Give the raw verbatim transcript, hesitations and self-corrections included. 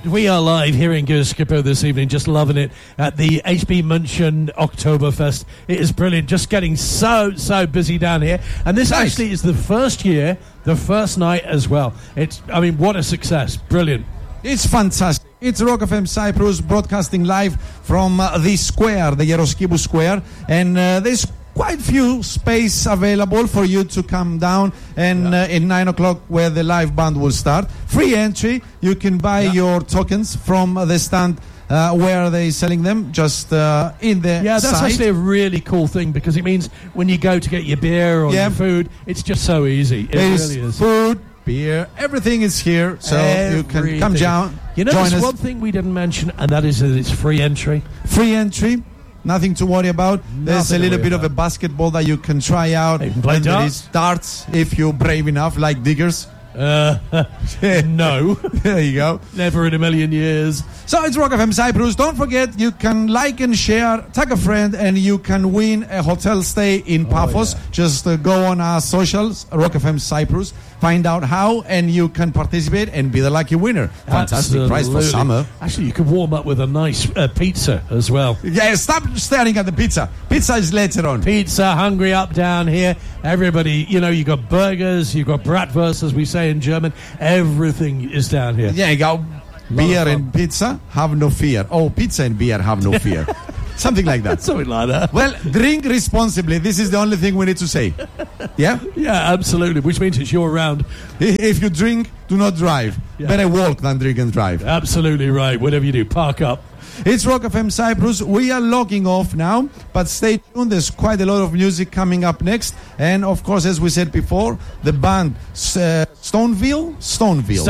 We are live here in Girskippo this evening, just loving it at the H B München Oktoberfest. It is brilliant, just getting so, so busy down here. And this Nice. actually is the first year, the first night as well. It's, I mean, what a success. Brilliant. It's fantastic. It's Rock F M Cyprus broadcasting live from uh, the square, the Yeroskibu Square. And uh, there's quite few space available for you to come down and Yeah. uh, at nine o'clock where the live band will start. Free entry. You can buy Yeah. your tokens from the stand uh, where they're selling them, just uh, in the Yeah, that's side. actually a really cool thing because it means when you go to get your beer or Yeah. your food, it's just so easy. It There's really is. food, beer, everything is here, so you can come Everything. down. You know, join there's us. one thing we didn't mention, and that is that it's free entry. Free entry, nothing to worry about. There's Nothing a to little worry bit of a about. basketball that you can try out. You can play And there darts. is darts if you're brave enough, like Diggers. Uh, no, There you go. never in a million years. So it's Rock F M Cyprus. Don't forget, you can like and share, tag a friend, and you can win a hotel stay in Paphos. yeah. Just uh, go on our socials, Rock F M Cyprus, find out how, and you can participate and be the lucky winner. Fantastic prize for Absolutely. summer. Actually, you could warm up with a nice uh, pizza as well. Yeah, stop staring at the pizza. Pizza is later on. Pizza, hungry up down here. Everybody, you know, you got burgers, you got bratwurst, as we say in German. Everything is down here. Yeah, you go. Beer and pizza, have no fear. Oh, pizza and beer, have no fear. Something like that. Something like that. Well, drink responsibly. This is the only thing we need to say. Yeah? Yeah, absolutely. Which means it's your round. I- If you drink, do not drive. Yeah. Better walk than drink and drive. Absolutely right. Whatever you do, park up. It's Rock F M Cyprus. We are logging off now, but stay tuned. There's quite a lot of music coming up next. And of course, as we said before, the band uh, Stoneville, Stoneville.